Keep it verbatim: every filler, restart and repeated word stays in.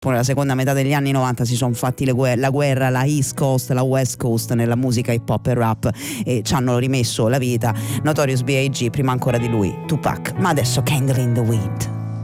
poi nella seconda metà degli anni novanta si sono fatti le guer- la guerra, la East Coast, la West Coast nella musica hip hop e rap, e ci hanno rimesso la vita. Notorious B I G, prima ancora di lui Tupac, ma adesso Candle in the Wind.